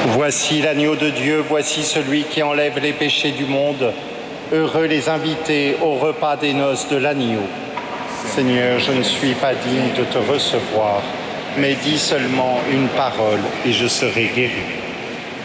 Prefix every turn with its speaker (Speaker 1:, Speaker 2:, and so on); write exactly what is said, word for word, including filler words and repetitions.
Speaker 1: Voici l'agneau de Dieu, voici celui qui enlève les péchés du monde. Heureux les invités au repas des noces de l'agneau. Seigneur, je ne suis pas digne de te recevoir, mais dis seulement une parole et je serai guéri.